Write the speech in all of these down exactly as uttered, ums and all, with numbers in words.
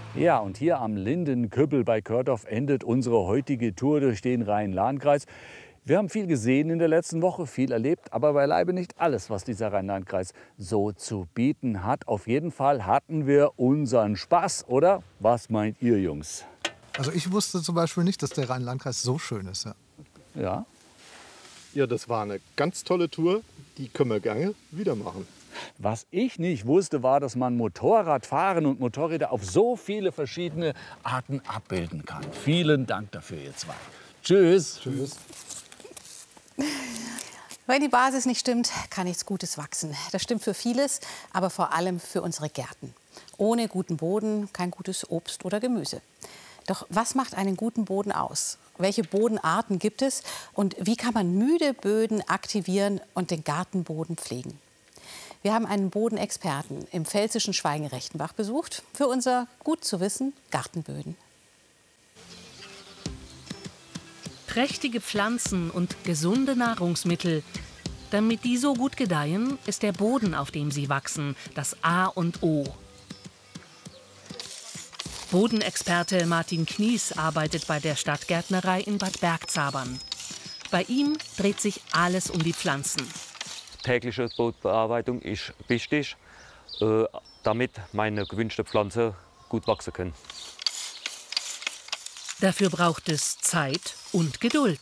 Ja, und hier am Lindenküppel bei Kördorf endet unsere heutige Tour durch den Rhein-Lahn-Kreis. Wir haben viel gesehen in der letzten Woche, viel erlebt, aber beileibe nicht alles, was dieser Rhein-Lahn-Kreis so zu bieten hat. Auf jeden Fall hatten wir unseren Spaß, oder? Was meint ihr, Jungs? Also ich wusste zum Beispiel nicht, dass der Rhein-Lahn-Kreis so schön ist. Ja. Ja? Ja, das war eine ganz tolle Tour. Die können wir gerne wieder machen. Was ich nicht wusste, war, dass man Motorradfahren und Motorräder auf so viele verschiedene Arten abbilden kann. Vielen Dank dafür, ihr zwei. Tschüss. Tschüss. Wenn die Basis nicht stimmt, kann nichts Gutes wachsen. Das stimmt für vieles, aber vor allem für unsere Gärten. Ohne guten Boden kein gutes Obst oder Gemüse. Doch was macht einen guten Boden aus? Welche Bodenarten gibt es? Und wie kann man müde Böden aktivieren und den Gartenboden pflegen? Wir haben einen Bodenexperten im pfälzischen Schweigen-Rechtenbach besucht für unser Gut zu wissen Gartenböden. Prächtige Pflanzen und gesunde Nahrungsmittel. Damit die so gut gedeihen, ist der Boden, auf dem sie wachsen, das A und O. Bodenexperte Martin Knies arbeitet bei der Stadtgärtnerei in Bad Bergzabern. Bei ihm dreht sich alles um die Pflanzen. Tägliche Bodenbearbeitung ist wichtig, äh, damit meine gewünschten Pflanzen gut wachsen können. Dafür braucht es Zeit und Geduld.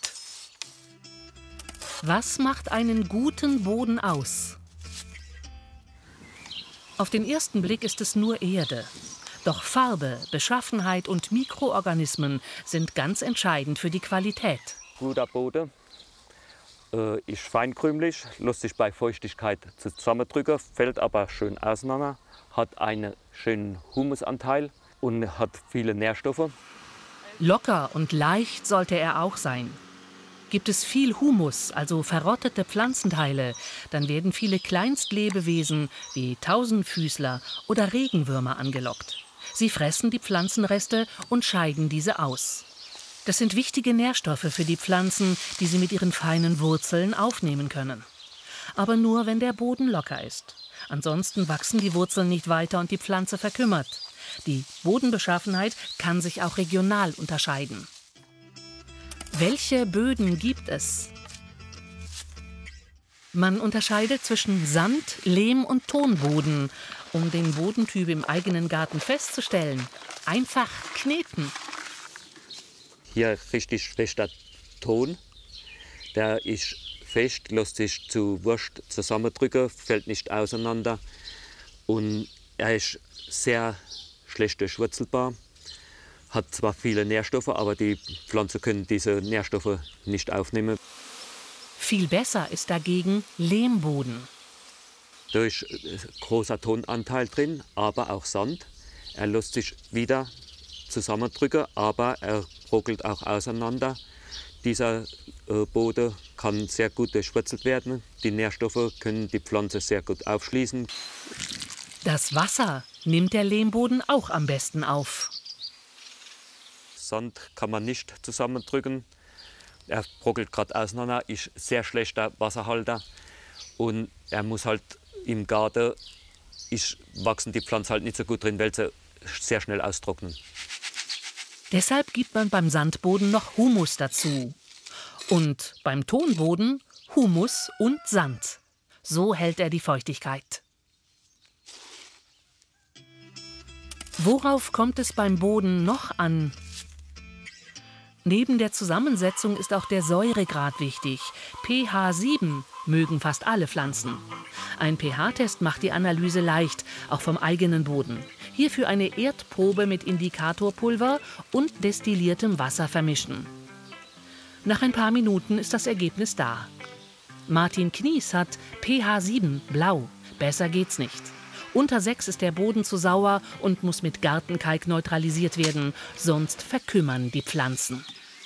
Was macht einen guten Boden aus? Auf den ersten Blick ist es nur Erde. Doch Farbe, Beschaffenheit und Mikroorganismen sind ganz entscheidend für die Qualität. Guter Boden äh, ist feinkrümelig, lässt sich bei Feuchtigkeit zusammendrücken, fällt aber schön auseinander, hat einen schönen Humusanteil und hat viele Nährstoffe. Locker und leicht sollte er auch sein. Gibt es viel Humus, also verrottete Pflanzenteile, dann werden viele Kleinstlebewesen wie Tausendfüßler oder Regenwürmer angelockt. Sie fressen die Pflanzenreste und scheiden diese aus. Das sind wichtige Nährstoffe für die Pflanzen, die sie mit ihren feinen Wurzeln aufnehmen können. Aber nur, wenn der Boden locker ist. Ansonsten wachsen die Wurzeln nicht weiter und die Pflanze verkümmert. Die Bodenbeschaffenheit kann sich auch regional unterscheiden. Welche Böden gibt es? Man unterscheidet zwischen Sand-, Lehm- und Tonboden. Um den Bodentyp im eigenen Garten festzustellen, einfach kneten. Hier richtig fester Ton. Der ist fest, lässt sich zu Wurst zusammendrücken, fällt nicht auseinander. Und er ist sehr schlecht durchwurzelbar. Hat zwar viele Nährstoffe, aber die Pflanzen können diese Nährstoffe nicht aufnehmen. Viel besser ist dagegen Lehmboden. Da ist großer Tonanteil drin, aber auch Sand. Er lässt sich wieder zusammendrücken, aber er brockelt auch auseinander. Dieser äh, Boden kann sehr gut durchwurzelt werden. Die Nährstoffe können die Pflanze sehr gut aufschließen. Das Wasser nimmt der Lehmboden auch am besten auf. Sand kann man nicht zusammendrücken. Er brockelt gerade auseinander, ist sehr schlechter Wasserhalter. Und er muss halt im Garten, ist, wachsen die Pflanzen halt nicht so gut drin, weil sie sehr schnell austrocknen. Deshalb gibt man beim Sandboden noch Humus dazu. Und beim Tonboden Humus und Sand. So hält er die Feuchtigkeit. Worauf kommt es beim Boden noch an? Neben der Zusammensetzung ist auch der Säuregrad wichtig. pH sieben mögen fast alle Pflanzen. Ein pH-Test macht die Analyse leicht, auch vom eigenen Boden. Hierfür eine Erdprobe mit Indikatorpulver und destilliertem Wasser vermischen. Nach ein paar Minuten ist das Ergebnis da. Martin Knies hat pH sieben, blau. Besser geht's nicht. Unter sechs ist der Boden zu sauer und muss mit Gartenkalk neutralisiert werden, sonst verkümmern die Pflanzen.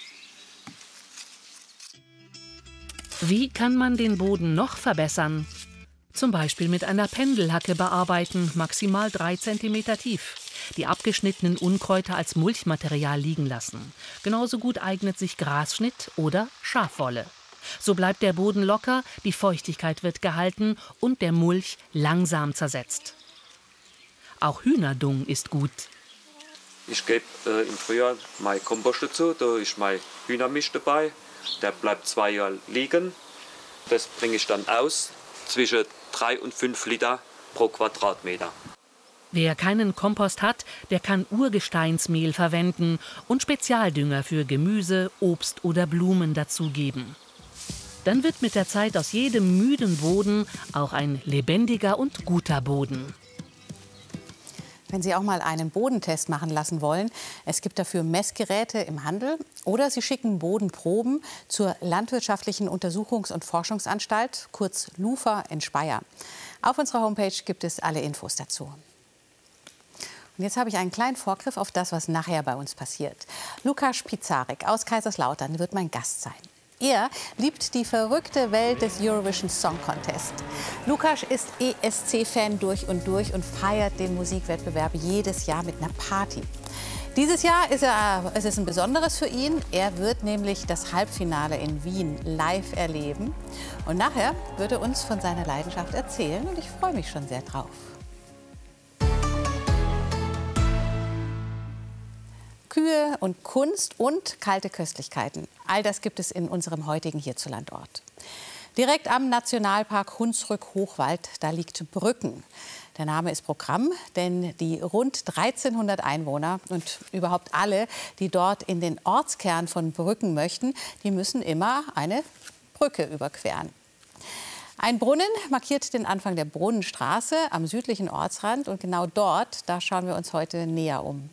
Wie kann man den Boden noch verbessern? Zum Beispiel mit einer Pendelhacke bearbeiten, maximal drei Zentimeter tief. Die abgeschnittenen Unkräuter als Mulchmaterial liegen lassen. Genauso gut eignet sich Grasschnitt oder Schafwolle. So bleibt der Boden locker, die Feuchtigkeit wird gehalten und der Mulch langsam zersetzt. Auch Hühnerdung ist gut. Ich gebe äh, im Frühjahr mein Kompost dazu, da ist mein Hühnermisch dabei. Der bleibt zwei Jahre liegen. Das bringe ich dann aus, zwischen drei und fünf Liter pro Quadratmeter. Wer keinen Kompost hat, der kann Urgesteinsmehl verwenden und Spezialdünger für Gemüse, Obst oder Blumen dazugeben. Dann wird mit der Zeit aus jedem müden Boden auch ein lebendiger und guter Boden. Wenn Sie auch mal einen Bodentest machen lassen wollen, es gibt dafür Messgeräte im Handel oder Sie schicken Bodenproben zur Landwirtschaftlichen Untersuchungs- und Forschungsanstalt, kurz LUFA in Speyer. Auf unserer Homepage gibt es alle Infos dazu. Und jetzt habe ich einen kleinen Vorgriff auf das, was nachher bei uns passiert. Lukas Pizarek aus Kaiserslautern wird mein Gast sein. Er liebt die verrückte Welt des Eurovision Song Contest. Lukas ist E S C-Fan durch und durch und feiert den Musikwettbewerb jedes Jahr mit einer Party. Dieses Jahr ist er, es ist ein besonderes für ihn. Er wird nämlich das Halbfinale in Wien live erleben. Und nachher wird er uns von seiner Leidenschaft erzählen. Und ich freue mich schon sehr drauf. Kühe und Kunst und kalte Köstlichkeiten. All das gibt es in unserem heutigen Hierzulandort. Direkt am Nationalpark Hunsrück-Hochwald, da liegt Brücken. Der Name ist Programm, denn die rund dreizehnhundert Einwohner und überhaupt alle, die dort in den Ortskern von Brücken möchten, die müssen immer eine Brücke überqueren. Ein Brunnen markiert den Anfang der Brunnenstraße am südlichen Ortsrand und genau dort, da schauen wir uns heute näher um.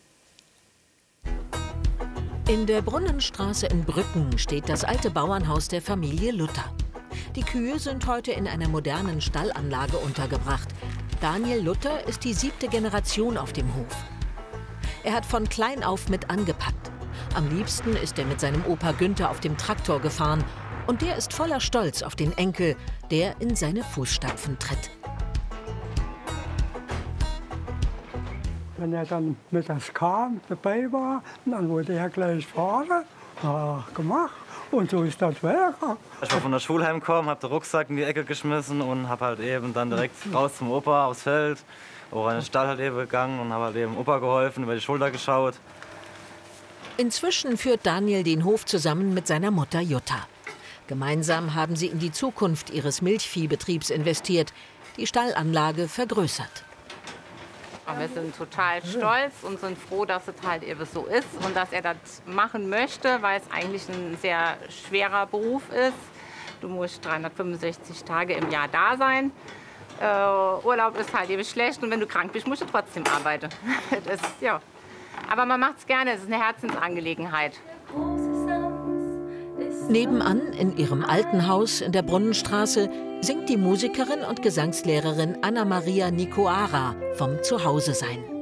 In der Brunnenstraße in Brücken steht das alte Bauernhaus der Familie Luther. Die Kühe sind heute in einer modernen Stallanlage untergebracht. Daniel Luther ist die siebte Generation auf dem Hof. Er hat von klein auf mit angepackt. Am liebsten ist er mit seinem Opa Günther auf dem Traktor gefahren. Und der ist voller Stolz auf den Enkel, der in seine Fußstapfen tritt. Wenn er dann mittags kam, dabei war, dann wollte er gleich fahren. Ja, gemacht. Und so ist das weitergegangen. Ich war von der Schule heimgekommen, habe den Rucksack in die Ecke geschmissen und habe halt eben dann direkt raus zum Opa aufs Feld. Auch in den Stall halt eben gegangen und habe halt eben Opa geholfen, über die Schulter geschaut. Inzwischen führt Daniel den Hof zusammen mit seiner Mutter Jutta. Gemeinsam haben sie in die Zukunft ihres Milchviehbetriebs investiert, die Stallanlage vergrößert. Wir sind total stolz und sind froh, dass es halt eben so ist und dass er das machen möchte, weil es eigentlich ein sehr schwerer Beruf ist. Du musst dreihundertfünfundsechzig Tage im Jahr da sein. Äh, Urlaub ist halt eben schlecht und wenn du krank bist, musst du trotzdem arbeiten. Das ist, ja. Aber man macht es gerne, es ist eine Herzensangelegenheit. Nebenan, in ihrem alten Haus in der Brunnenstraße, singt die Musikerin und Gesangslehrerin Anna-Maria Nikoara vom Zuhause-Sein.